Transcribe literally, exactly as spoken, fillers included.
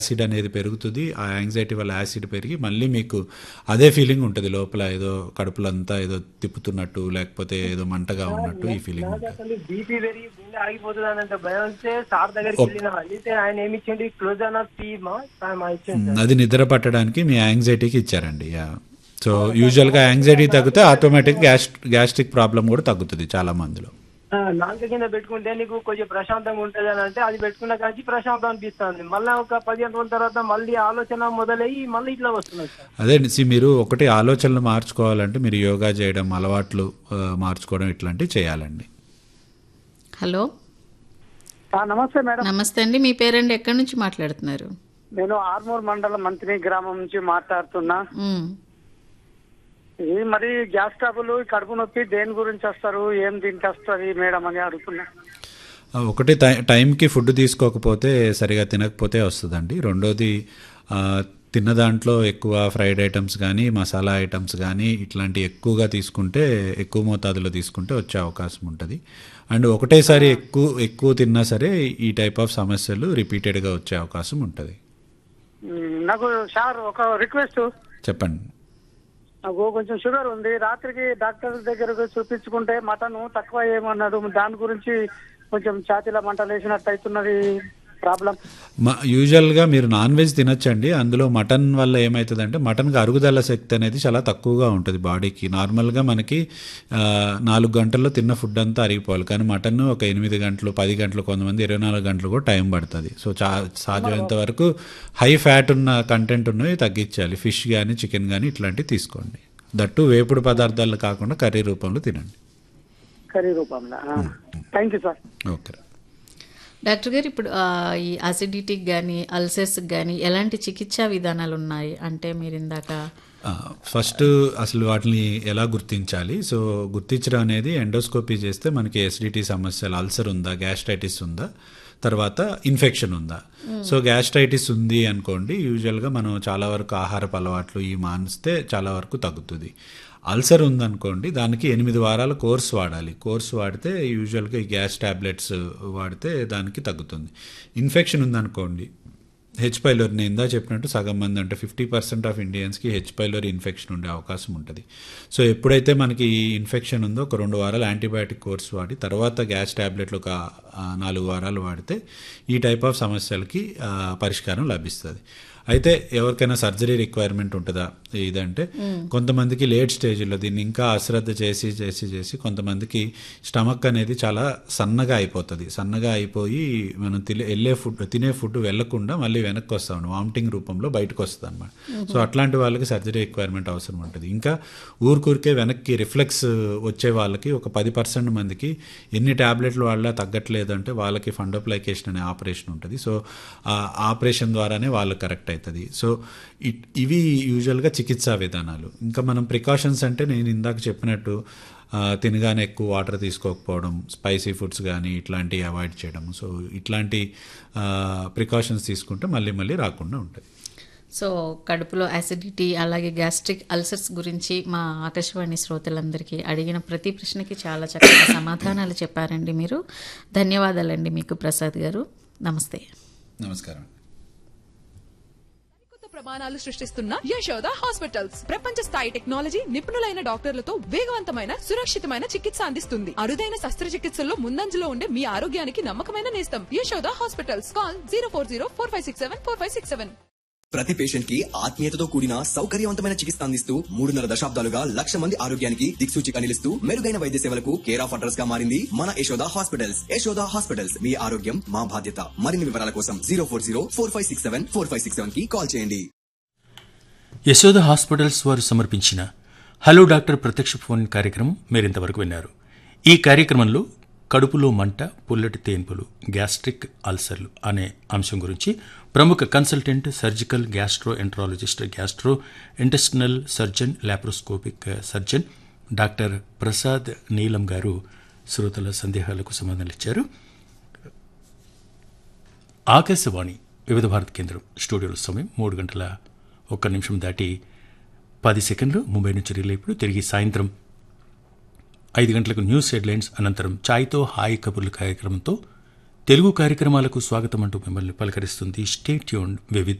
Acid అనేది పెరుగుతుంది. ఆ యాంగ్జైటీ వల్ల యాసిడ్ పెరిగి మళ్ళీ మీకు అదే ఫీలింగ్ ఉంటుంది లోపల, ఏదో కడుపులంతా ఏదో తిప్పుతున్నట్టు లేకపోతే ఏదో మంటగా ఉన్నట్టు ఈ ఫీలింగ్ నాకు ఉంటుంది. అసలు బీపీ పెరిగి గుండె ఆగిపోతుంది అన్నంత భయం వస్తే సార్ దగ్గరికి ఒక్- వెళ్ళిన అయితే ఆయన ఏమి ఇచ్చిండు క్లోజ్ అన్న టీ మా మా ఇచ్చింది మ్, సార్. అది నిద్ర పట్టడానికి మీ యాంగ్జైటీకి ఇచ్చారండి. యా. సో యూజువల్గా యాంగ్జైటీ తగ్గితే ఆటోమేటిక్ గ్యాస్ గ్యాస్ట్రిక్ ప్రాబ్లం కూడా తగ్గుతుంది చాలా మందిలో. ఆ, నాలుక కింద పెట్టుకుంటే నీకు కొంచెం ప్రశాంతంగా ఉంటుంది అని అంటే అది పెట్టుకున్న కానీ ప్రశాంతం అనిపిస్తుంది. మళ్ళీ ఒక పదిహేను రోజుల తర్వాత మళ్ళీ ఆలోచన మొదలయ్యి మళ్ళీ ఇట్లా వస్తున్నది సార్. అదే సి మీరు ఒకటి ఆలోచనలు మార్చుకోవాలంటే మీరు యోగా చేయడం, అలవాట్లు ఆ, మార్చుకోవడం ఇట్లాంటివి చేయాలండి. హలో, ఆ, నమస్తే మేడం. నమస్తే అండి. మీ పేరండి, ఎక్కడి నుంచి మాట్లాడుతున్నారు? నేను ఆర్మూర్ మండలం మంత్రి గ్రామం నుంచి మాట్లాడుతున్నా. మ్, ఇది మరి గ్యాస్ ట్రబుల్, కడుపు నొప్పి దేని గురించి వస్తారు, ఏం దీనికి వస్తుంది మేడం అని అడుగుతున్నా. ఆ, ఒకటి టై టైంకి ఫుడ్ తీసుకోకపోతే, సరిగా తినకపోతే వస్తుందండి. రెండోది ఆ, తిన్న దాంట్లో ఎక్కువ ఫ్రైడ్ ఐటమ్స్ కానీ మసాలా ఐటమ్స్ కానీ ఇట్లాంటి ఎక్కువగా తీసుకుంటే, ఎక్కువ మోతాదులో తీసుకుంటే వచ్చే అవకాశం ఉంటుంది. అండ్ ఒకటేసారి ఎక్కువ ఎక్కువ తిన్నా సరే ఈ టైప్ ఆఫ్ సమస్యలు రిపీటెడ్గా వచ్చే అవకాశం ఉంటుంది. ఉమ్, నాకు సార్ ఒక రిక్వెస్ట్. చెప్పండి. నాకు కొంచెం షుగర్ ఉంది. రాత్రికి డాక్టర్ దగ్గరకు చూపించుకుంటే మటన్ తక్కువ ఏమన్నాడు, దాని గురించి కొంచెం ఛాతీలో మంటలు వేసినట్టు అవుతున్నది ప్రాబ్లం. మా యూజువల్గా మీరు నాన్ వెజ్ తినొచ్చండి. అందులో మటన్ వల్ల ఏమవుతుందంటే మటన్కి అరుగుదల శక్తి అనేది చాలా తక్కువగా ఉంటుంది బాడీకి. నార్మల్గా మనకి ఆ, నాలుగు గంటల్లో తిన్న ఫుడ్ అంతా అరిగిపోవాలి, కానీ మటన్ ఒక ఎనిమిది గంటలు పది గంటలు కొంతమంది ఇరవై నాలుగు గంటలు కూడా టైం పడుతుంది. సో చా సాధ్యమైనంత వరకు హై ఫ్యాట్ ఉన్న కంటెంట్ ఉన్నవి తగ్గించాలి. ఫిష్ కానీ చికెన్ కానీ ఇట్లాంటివి తీసుకోండి. దట్టు వేపుడు పదార్థాలు కాకుండా కర్రీ రూపంలో తినండి. కర్రీ రూపంలో. Thank you sir. Okay. Doctor గారు, ఇప్పుడు ఆ, ఈ అసిడిటీకి కానీ అల్సర్స్కి కానీ ఎలాంటి చికిత్సా విధానాలు ఉన్నాయి అంటే మీరు ఇందాక ఆ, ఫస్ట్ అసలు వాటిని ఎలా గుర్తించాలి? సో గుర్తించడం అనేది ఎండోస్కోపీ చేస్తే మనకి ఎసిడిటీ సమస్యలు, అల్సర్ ఉందా, గ్యాస్ట్రైటిస్ ఉందా, తర్వాత ఇన్ఫెక్షన్ ఉందా. సో గ్యాస్ట్రైటిస్ ఉంది అనుకోండి, యూజువల్గా మనం చాలా వరకు ఆహారపు అలవాట్లు ఈ మానిస్తే చాలా వరకు తగ్గుతుంది. అల్సర్ ఉందనుకోండి, దానికి ఎనిమిది వారాల కోర్స్ వాడాలి. కోర్స్ వాడితే యూజువల్గా ఈ గ్యాస్ ట్యాబ్లెట్స్ వాడితే దానికి తగ్గుతుంది. ఇన్ఫెక్షన్ ఉందనుకోండి, హెచ్ పైలోరీ, నేను ఇందా చెప్పినట్టు సగం మంది అంటే fifty percent of ఇండియన్స్కి H pylori infection ఉండే అవకాశం ఉంటుంది. సో ఎప్పుడైతే మనకి ఈ ఇన్ఫెక్షన్ ఉందో ఒక రెండు వారాలు యాంటీబయాటిక్ కోర్స్ వాడి తర్వాత గ్యాస్ ట్యాబ్లెట్లు ఒక ఆ, నాలుగు వారాలు వాడితే ఈ టైప్ ఆఫ్ సమస్యలకి ఆ, పరిష్కారం లభిస్తుంది. అయితే ఎవరికైనా సర్జరీ రిక్వైర్మెంట్ ఉంటుందా ఇదంటే, కొంతమందికి లేట్ స్టేజ్లో దీన్ని ఇంకా అశ్రద్ధ చేసి చేసి చేసి కొంతమందికి స్టమక్ అనేది చాలా సన్నగా అయిపోతుంది. సన్నగా అయిపోయి మనం తినే వెళ్ళే ఫుడ్ తినే ఫుడ్ వెళ్లకుండా మళ్ళీ వెనక్కి వస్తాం, వామిటింగ్ రూపంలో బయటకు వస్తుంది అనమాట. సో అట్లాంటి వాళ్ళకి సర్జరీ రిక్వైర్మెంట్ అవసరం ఉంటుంది. ఇంకా ఊరికూరికే వెనక్కి రిఫ్లెక్స్ వచ్చే వాళ్ళకి ఒక పది పర్సెంట్ మందికి ఎన్ని ట్యాబ్లెట్లు వాళ్ళ తగ్గట్లేదు అంటే వాళ్ళకి ఫండోప్లైకేషన్ అనే ఆపరేషన్ ఉంటుంది. సో ఆ ఆపరేషన్ ద్వారానే వాళ్ళు కరెక్ట్ అవుతుంది. సో ఇ- ఇవి యూజువల్గా చికిత్సా విధానాలు. ఇంకా మనం ప్రికాషన్స్ అంటే నేను ఇందాక చెప్పినట్టు ఆ, తినగానే ఎక్కువ వాటర్ తీసుకోకపోవడం, స్పైసీ ఫుడ్స్ కానీ ఇట్లాంటివి అవాయిడ్ చేయడం. సో ఇట్లాంటి ప్రికాషన్స్ తీసుకుంటే మళ్ళీ మళ్ళీ రాకుండా ఉంటుంది. సో కడుపులో యాసిడిటీ అలాగే గ్యాస్ట్రిక్ అల్సర్స్ గురించి మా ఆకాశవాణి శ్రోతలందరికీ అడిగిన ప్రతి ప్రశ్నకి చాలా చక్కగా సమాధానాలు చెప్పారండి మీరు. ధన్యవాదాలండి మీకు ప్రసాద్ గారు. నమస్తే. నమస్కారం. కొత్త ప్రమాణాలు సృష్టిస్తున్న యశోద హాస్పిటల్స్ ప్రపంచ స్థాయి టెక్నాలజీ, నిపుణులైన డాక్టర్లతో వేగవంతమైన సురక్షితమైన చికిత్స అందిస్తుంది. అరుదైన శస్త్రచికిత్సల్లో ముందంజలో ఉండే మీ ఆరోగ్యానికి నమ్మకమైన నేస్తం Yashoda hospitals. Call zero four zero four five six seven four five six seven. ప్రతి పేషెంట్ కి ఆత్మీయతతో కూడిన సౌకర్యవంతమైన చికిత్స అందిస్తూ మూడున్నర దశాబ్దాలుగా లక్ష మంది ఆరోగ్యానికి దిక్సూచిగా నిలుస్తూ మెరుగైన వైద్య సేవలకు కేర్ ఆఫ్ అడ్రస్ గా మారింది మన యశోద హాస్పిటల్స్. యశోద హాస్పిటల్స్, మీ ఆరోగ్యం మా బాధ్యత. మరిన్ని వివరాల కోసం zero four zero four five six seven four five six seven కి కాల్ చేయండి. యశోద హాస్పిటల్స్ వారు సమర్పించిన హలో డాక్టర్ ప్రత్యక్ష ఫోన్ కార్యక్రమం మీరింతవరకు విన్నారు. ఈ కార్యక్రమంలో కడుపులో మంట, పుల్లటి తేన్పులు, గ్యాస్ట్రిక్ అల్సర్లు అనే అంశం గురించి ప్రముఖ consultant, surgical gastro enterologist, gastro intestinal surgeon, laparoscopic surgeon doctor Prasad నీలం గారు శ్రోతల సందేహాలకు సమాధానాలు ఇచ్చారు. ఆకాశవాణి వివిధ భారత కేంద్రం స్టూడియోలో సమయం మూడు గంటల ఒక్క నిమిషం దాటి పది సెకండ్లు. ముంబై నుంచి రిలే ఇప్పుడు తిరిగి సాయంత్రం ఐదు గంటలకు న్యూస్ హెడ్లైన్స్ అనంతరం ఛాయ్తో హాయ్ కబుర్లు కార్యక్రమంతో తెలుగు కార్యక్రమాలకు స్వాగతం అంటూ మిమ్మల్ని పలకరిస్తుంది స్టే ట్యూన్డ్ వివిధ్